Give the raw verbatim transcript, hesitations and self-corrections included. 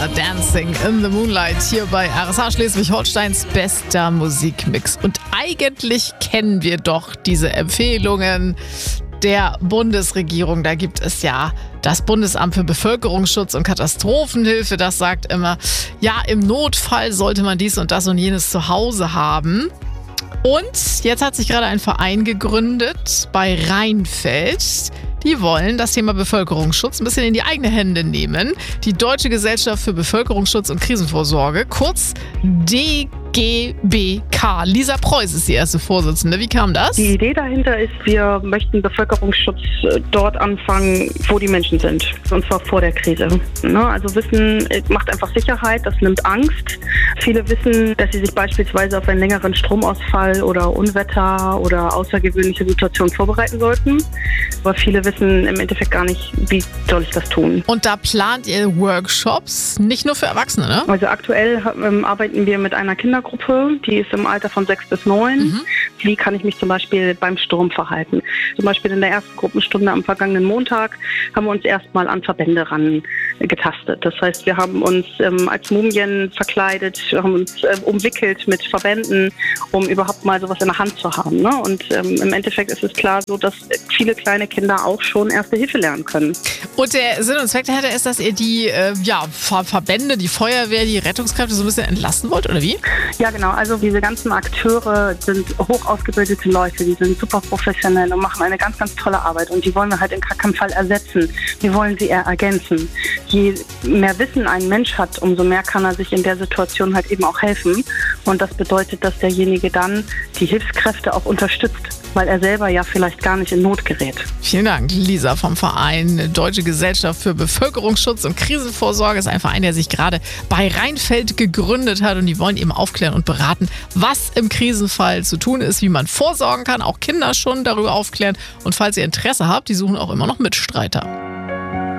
Dancing in the Moonlight hier bei R S H Schleswig-Holsteins bester Musikmix. Und eigentlich kennen wir doch diese Empfehlungen der Bundesregierung. Da gibt es ja das Bundesamt für Bevölkerungsschutz und Katastrophenhilfe. Das sagt immer, ja, im Notfall sollte man dies und das und jenes zu Hause haben. Und jetzt hat sich gerade ein Verein gegründet bei Rheinfeld. Die wollen das Thema Bevölkerungsschutz ein bisschen in die eigenen Hände nehmen. Die Deutsche Gesellschaft für Bevölkerungsschutz und Krisenvorsorge, kurz D G B K. Lisa Preuß ist die erste Vorsitzende. Wie kam das? Die Idee dahinter ist, wir möchten Bevölkerungsschutz dort anfangen, wo die Menschen sind. Und zwar vor der Krise. Also Wissen macht einfach Sicherheit, das nimmt Angst. Viele wissen, dass sie sich beispielsweise auf einen längeren Stromausfall oder Unwetter oder außergewöhnliche Situationen vorbereiten sollten. Aber viele wissen im Endeffekt gar nicht, wie soll ich das tun. Und da plant ihr Workshops, nicht nur für Erwachsene, ne? Also aktuell ähm, arbeiten wir mit einer Kindergruppe, die ist im Alter von sechs bis neun. Mhm. Wie kann ich mich zum Beispiel beim Sturm verhalten? Zum Beispiel in der ersten Gruppenstunde am vergangenen Montag haben wir uns erstmal an Verbände ran getastet. Das heißt, wir haben uns ähm, als Mumien verkleidet, wir haben uns äh, umwickelt mit Verbänden, um überhaupt mal sowas in der Hand zu haben. Ne? Und ähm, im Endeffekt ist es klar so, dass viele kleine Kinder auch schon Erste Hilfe lernen können. Und der Sinn und Zweck dahinter ist, dass ihr die äh, ja, Ver- Verbände, die Feuerwehr, die Rettungskräfte so ein bisschen entlasten wollt, oder wie? Ja, genau. Also diese ganzen Akteure sind hoch ausgebildete Leute, die sind super professionell und machen eine ganz, ganz tolle Arbeit. Und die wollen wir halt in gar keinem Fall ersetzen. Wir wollen sie eher ergänzen. Je mehr Wissen ein Mensch hat, umso mehr kann er sich in der Situation halt eben auch helfen. Und das bedeutet, dass derjenige dann die Hilfskräfte auch unterstützt, weil er selber ja vielleicht gar nicht in Not gerät. Vielen Dank, Lisa vom Verein Deutsche Gesellschaft für Bevölkerungsschutz und Krisenvorsorge. Das ist ein Verein, der sich gerade bei Rheinfeld gegründet hat und die wollen eben aufklären und beraten, was im Krisenfall zu tun ist, wie man vorsorgen kann, auch Kinder schon darüber aufklären. Und falls ihr Interesse habt, die suchen auch immer noch Mitstreiter.